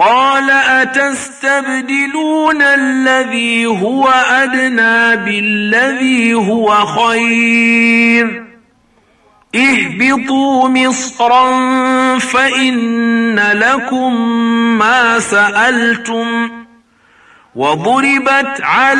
قال أتستبدلون الذي هو أدنى بالذي هو خير اهبطوا مصرا فإن لكم ما سألتم وضربت على